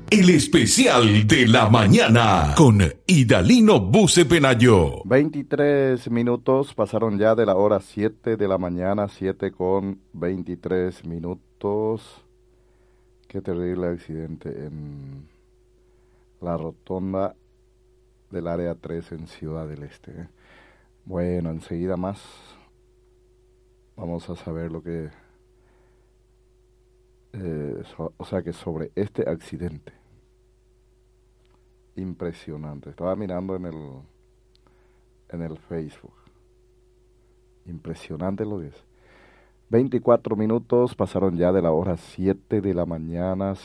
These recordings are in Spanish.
El especial de la mañana con Idalino Buce Penayo. 23 minutos pasaron ya de la hora 7 de la mañana, 7:23. Qué terrible accidente en la rotonda del área 3 en Ciudad del Este. Bueno, enseguida más vamos a saber lo que... que sobre este accidente. Impresionante. Estaba mirando en el Facebook. Impresionante lo que es. 24 minutos pasaron ya de la hora 7 de la mañana,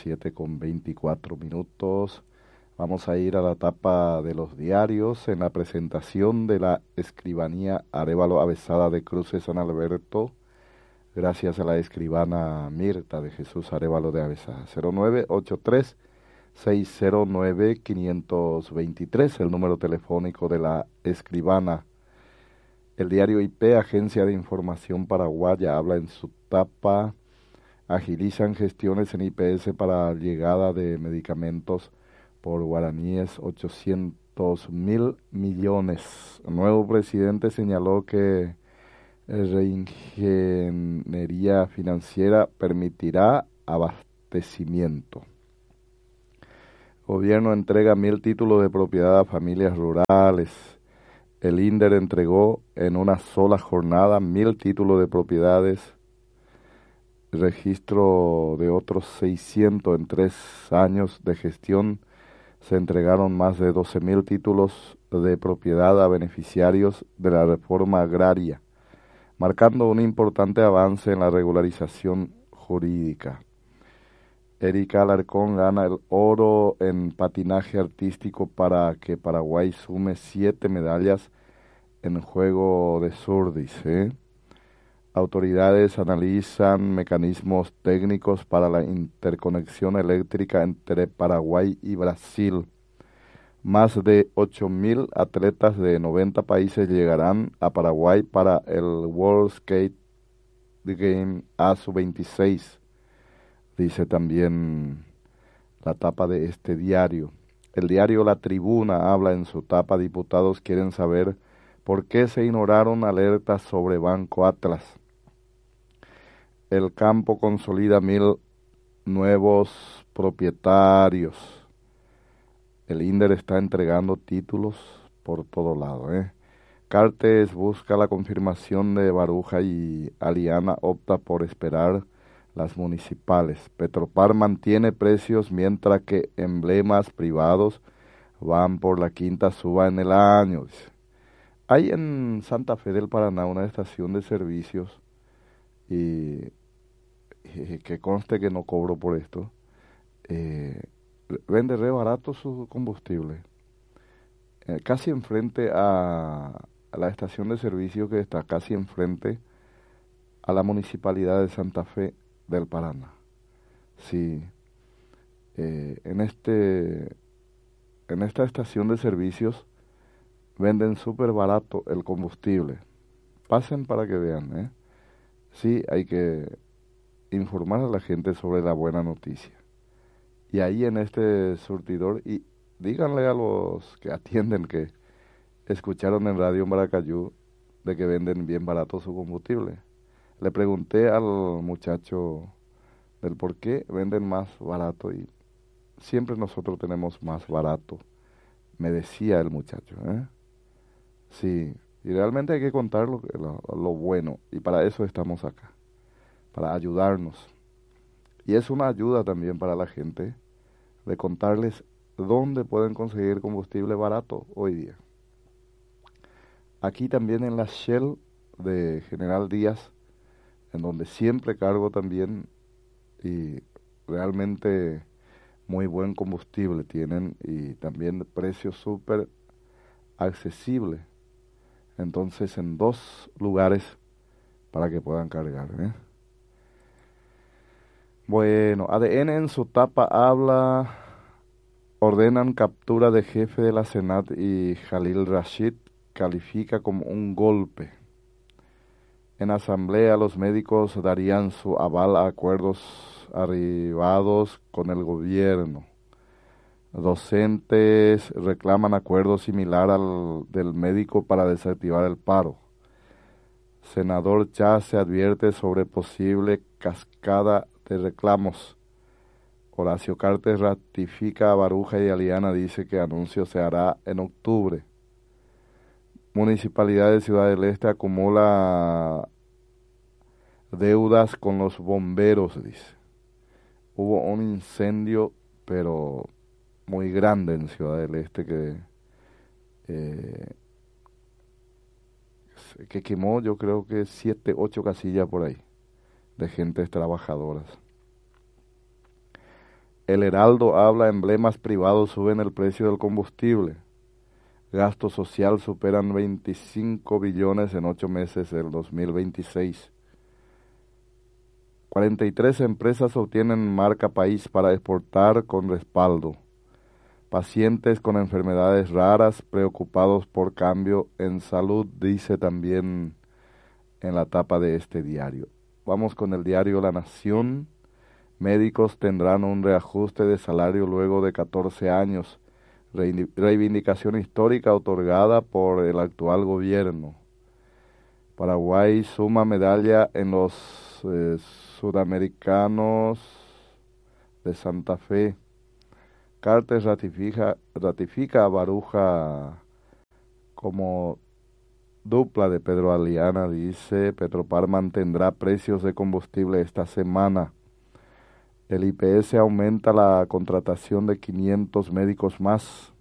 7:24. Vamos a ir a la tapa de los diarios en la presentación de la escribanía Arévalo Avesada de Cruces San Alberto, gracias a la escribana Mirta de Jesús Arévalo de Avesada. 0983-609-523, el número telefónico de la escribana. El diario IP, Agencia de Información Paraguaya, habla en su tapa: agilizan gestiones en IPS para llegada de medicamentos por guaraníes, 800.000 millones. El nuevo presidente señaló que reingeniería financiera permitirá abastecimiento. Gobierno entrega 1.000 títulos de propiedad a familias rurales. El INDER entregó en una sola jornada 1.000 títulos de propiedades, registro de otros 600 en 3 años de gestión. Se entregaron más de 12.000 títulos de propiedad a beneficiarios de la reforma agraria, marcando un importante avance en la regularización jurídica. Erika Alarcón gana el oro en patinaje artístico para que Paraguay sume 7 medallas en juego de surdis. Autoridades analizan mecanismos técnicos para la interconexión eléctrica entre Paraguay y Brasil. Más de 8.000 atletas de 90 países llegarán a Paraguay para el World Skate Game ASU26. Dice también la tapa de este diario. El diario La Tribuna habla en su tapa: diputados quieren saber por qué se ignoraron alertas sobre Banco Atlas. El campo consolida 1.000 nuevos propietarios. El INDER está entregando títulos por todo lado. Cartes busca la confirmación de Baruja y Aliana opta por esperar las municipales. Petropar mantiene precios mientras que emblemas privados van por la quinta suba en el año. Hay en Santa Fe del Paraná una estación de servicios y que conste que no cobro por esto. Vende re barato su combustible. Casi enfrente a la estación de servicio que está casi enfrente a la municipalidad de Santa Fe del Paraná. Sí, en esta estación de servicios venden súper barato el combustible. Pasen para que vean. Sí, hay que informar a la gente sobre la buena noticia. Y ahí en este surtidor, y díganle a los que atienden que escucharon en Radio Maracayú de que venden bien barato su combustible. Le pregunté al muchacho del por qué venden más barato y siempre nosotros tenemos más barato, me decía el muchacho. Sí, y realmente hay que contar lo bueno, y para eso estamos acá, para ayudarnos. Y es una ayuda también para la gente de contarles dónde pueden conseguir combustible barato hoy día. Aquí también en la Shell de General Díaz, en donde siempre cargo también, y realmente muy buen combustible tienen y también precios súper accesibles. Entonces en 2 lugares para que puedan cargar. Bueno, ADN en su tapa habla: ordenan captura de jefe de la Senat y Jalil Rashid califica como un golpe. En asamblea los médicos darían su aval a acuerdos arribados con el gobierno. Docentes reclaman acuerdo similar al del médico para desactivar el paro. Senador Chá se advierte sobre posible cascada de reclamos. Horacio Cartes ratifica a Baruja y Aliana, dice que anuncio se hará en octubre. Municipalidad de Ciudad del Este acumula deudas con los bomberos, dice. Hubo un incendio, pero muy grande en Ciudad del Este eh, que quemó, yo creo que 7, 8 casillas por ahí, de gentes trabajadoras. El Heraldo habla, emblemas privados suben el precio del combustible. Gasto social superan 25 billones en 8 meses del 2026. 43 empresas obtienen marca país para exportar con respaldo. Pacientes con enfermedades raras preocupados por cambio en salud, dice también en la tapa de este diario. Vamos con el diario La Nación. Médicos tendrán un reajuste de salario luego de 14 años. Reivindicación histórica otorgada por el actual gobierno. Paraguay suma medalla en los sudamericanos de Santa Fe. Cartes ratifica a Baruja como dupla de Pedro Aliana, dice. Petropar mantendrá precios de combustible esta semana. El IPS aumenta la contratación de 500 médicos más.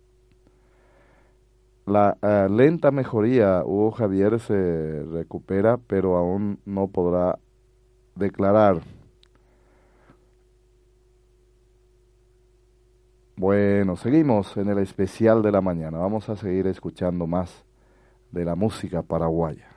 La lenta mejoría, Hugo Javier se recupera, pero aún no podrá declarar. Bueno, seguimos en el especial de la mañana. Vamos a seguir escuchando más de la música paraguaya.